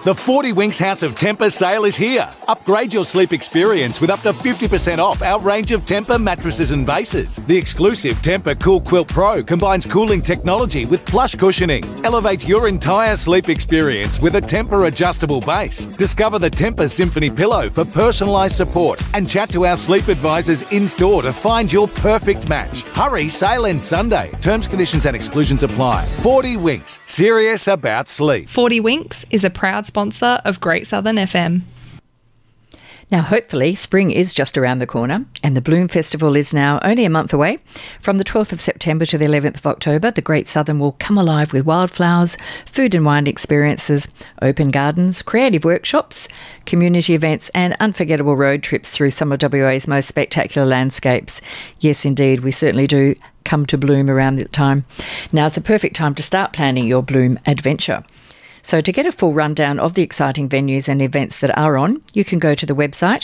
The 40 Winks House of Temper sale is here. Upgrade your sleep experience with up to 50% off our range of Temper mattresses and bases. The exclusive Tempur Cool Quilt Pro combines cooling technology with plush cushioning. Elevate your entire sleep experience with a Tempur adjustable base. Discover the Tempur Symphony Pillow for personalised support and chat to our sleep advisors in-store to find your perfect match. Hurry, sale ends Sunday. Terms, conditions and exclusions apply. 40 Winks, serious about sleep. 40 Winks is a proud sponsor of Great Southern FM. Now, hopefully, spring is just around the corner and the Bloom Festival is now only a month away. From the 12th of September to the 11th of October, the Great Southern will come alive with wildflowers, food and wine experiences, open gardens, creative workshops, community events and unforgettable road trips through some of WA's most spectacular landscapes. Yes, indeed, we certainly do come to Bloom around that time. Now's the perfect time to start planning your Bloom adventure. So to get a full rundown of the exciting venues and events that are on, you can go to the website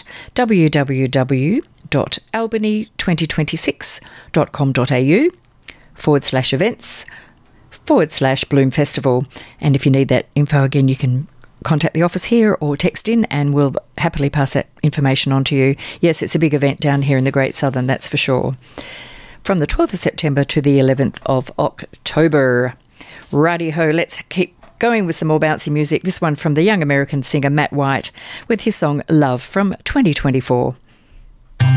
www.albany2026.com.au/events/Bloom Festival. And if you need that info again, you can contact the office here or text in and we'll happily pass that information on to you. Yes, it's a big event down here in the Great Southern, that's for sure. From the 12th of September to the 11th of October. Righty-ho, let's keep going with some more bouncy music. This one from the young American singer Matt White with his song Love from 2024.